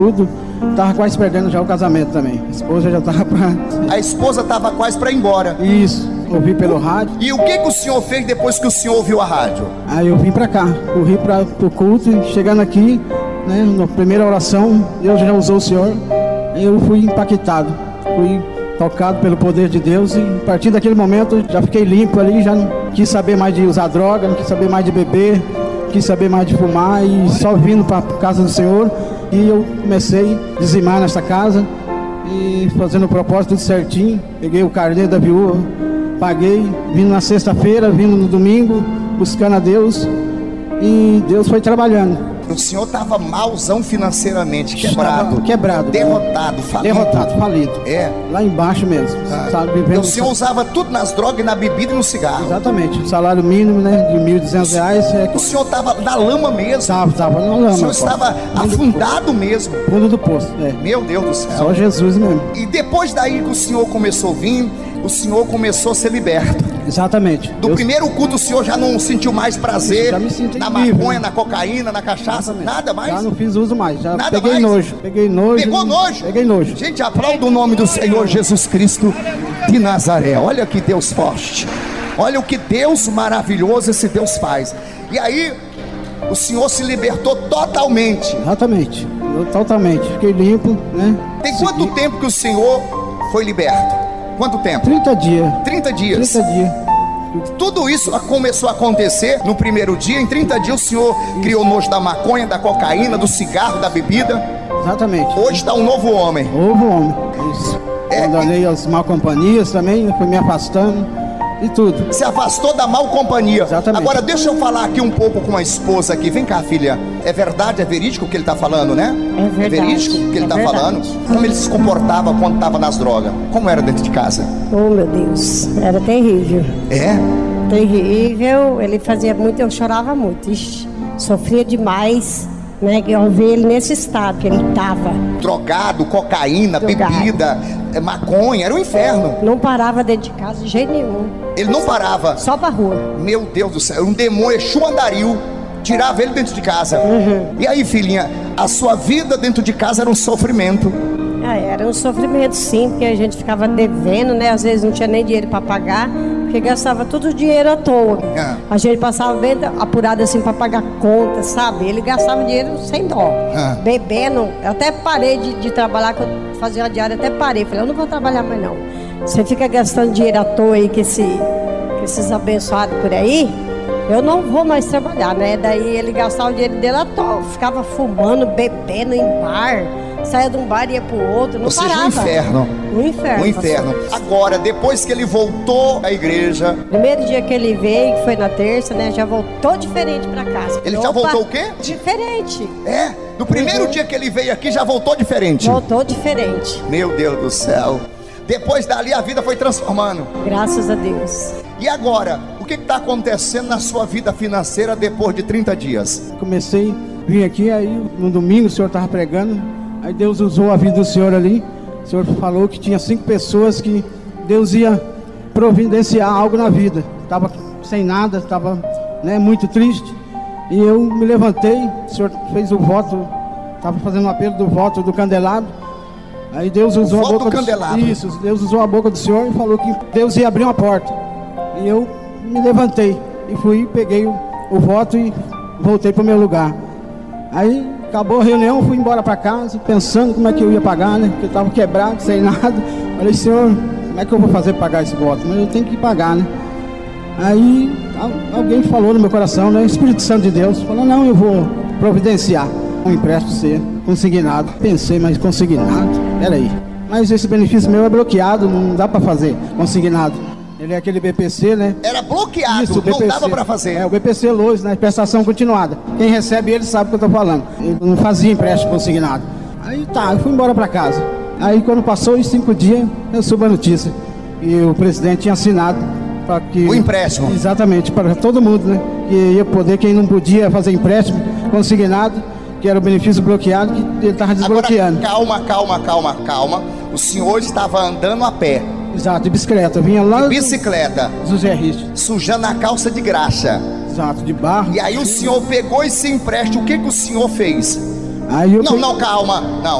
tudo. Tava quase perdendo já o casamento também. A esposa já tava pra... A esposa tava quase para ir embora. Isso, ouvi pelo rádio. E o que o senhor fez depois que o senhor ouviu a rádio? Aí eu vim pra cá, corri pro culto, chegando aqui, né, na primeira oração, Deus já usou o Senhor. Eu fui impactado, fui tocado pelo poder de Deus, e a partir daquele momento já fiquei limpo ali, já não quis saber mais de usar droga, não quis saber mais de beber, não quis saber mais de fumar, e só vindo para a casa do Senhor. E eu comecei a dizimar nessa casa e fazendo o propósito tudo certinho. Peguei o carnê da viúva, paguei, vindo na sexta-feira, vindo no domingo, buscando a Deus, e Deus foi trabalhando. O senhor estava malzão financeiramente, quebrado, derrotado, falido. É. Lá embaixo mesmo. Sabe, o senhor usava tudo nas drogas, na bebida e no cigarro. Exatamente. O salário mínimo, né, de R$1.200. O senhor estava na lama mesmo. Estava na lama. O senhor estava afundado mesmo. Fundo do poço. É. Meu Deus do céu. Só Jesus mesmo. E depois daí que o senhor começou a vir, o senhor começou a ser liberto. Exatamente. Do primeiro culto o senhor já não sentiu mais prazer na maconha, livre, né? Na cocaína, na cachaça, nada mais? Já não fiz uso mais, já nada peguei mais? nojo. Peguei nojo. Pegou nojo? Peguei nojo. Gente, aplauda o nome do Senhor Jesus Cristo de Nazaré. Olha que Deus forte. Olha o que Deus maravilhoso esse Deus faz. E aí, o senhor se libertou totalmente. Exatamente, totalmente. Fiquei limpo, né? Tem quanto tempo que o senhor foi liberto? Quanto tempo? 30 dias. 30 dias. 30 dias. Tudo isso começou a acontecer no primeiro dia. Em 30 dias o senhor criou nojo da maconha, da cocaína, do cigarro, da bebida. Exatamente. Hoje está um novo homem. Novo homem. Isso. Abandonei as mal companhias também, fui me afastando e tudo. Se afastou da mal companhia. Exatamente. Agora deixa eu falar aqui um pouco com a esposa aqui. Vem cá, filha. É verdade, é verídico o que ele está falando, né? É verdade. É verídico o que ele está falando? Como ele se comportava quando estava nas drogas? Como era dentro de casa? Oh, meu Deus, era terrível. É? Terrível, ele fazia muito, eu chorava muito. Ixi, sofria demais, né? Eu vi ele nesse estado que ele estava. Drogado, cocaína, bebida, maconha, era um inferno. Não parava dentro de casa de jeito nenhum. Ele não parava? Só pra rua. Meu Deus do céu, um demônio, Exu Andarilho, tirava ele dentro de casa. E aí, filhinha, a sua vida dentro de casa era um sofrimento. Era um sofrimento sim, porque a gente ficava devendo, né? Às vezes não tinha nem dinheiro para pagar, porque gastava todo o dinheiro à toa. A gente passava bem apurado assim para pagar conta, sabe? Ele gastava dinheiro sem dó. Bebendo, eu até parei de trabalhar, que eu fazia uma diária, até parei. Falei, eu não vou trabalhar mais não. Você fica gastando dinheiro à toa aí com esses abençoados por aí, eu não vou mais trabalhar, né? Daí ele gastava o dinheiro dele à toa, ficava fumando, bebendo em bar. Saia de um bar e ia pro outro, não parava. Um inferno. Um inferno. Um inferno. Agora, depois que ele voltou à igreja... Primeiro dia que ele veio, que foi na terça, né? Já voltou diferente pra casa. Ele já voltou o quê? Diferente. É? No primeiro dia que ele veio aqui, já voltou diferente? Voltou diferente. Meu Deus do céu. Depois dali, a vida foi transformando. Graças a Deus. E agora, o que está acontecendo na sua vida financeira depois de 30 dias? Comecei, vim aqui, aí no domingo o senhor estava pregando. Aí Deus usou a vida do senhor ali. O senhor falou que tinha 5 pessoas que Deus ia providenciar algo na vida. Estava sem nada, estava, né, muito triste. E eu me levantei, o senhor fez o voto, estava fazendo um apelo do voto do candelabro. Aí Deus usou a boca do senhor. Isso, Deus usou a boca do senhor e falou que Deus ia abrir uma porta. E eu me levantei e fui, peguei o voto e voltei para o meu lugar. Aí acabou a reunião, fui embora para casa, pensando como é que eu ia pagar, né? Porque eu estava quebrado, sem nada. Falei, senhor, como é que eu vou fazer para pagar esse voto? Mas eu tenho que pagar, né? Aí alguém falou no meu coração, né? O Espírito Santo de Deus falou, não, eu vou providenciar um empréstimo ser consignado. Pensei, mas consignado? Peraí. Mas esse benefício meu é bloqueado, não dá para fazer consignado. Ele é aquele BPC, né? Era bloqueado, isso, BPC, não dava para fazer. É o BPC Lois, né? Prestação continuada. Quem recebe ele sabe o que eu tô falando. Ele não fazia empréstimo consignado. Aí tá, eu fui embora para casa. Aí quando passou os 5 dias, eu soube a notícia. E o presidente tinha assinado para que... O empréstimo. Exatamente, para todo mundo, né? Que ia poder, quem não podia fazer empréstimo consignado, que era o benefício bloqueado, que ele estava desbloqueando. Agora, calma. O senhor estava andando a pé. Exato, de bicicleta. Eu vinha lá de bicicleta. José Risto. Sujando a calça de graxa. Exato, de barro. E aí o senhor pegou esse empréstimo, o que o senhor fez? Aí eu Não, calma.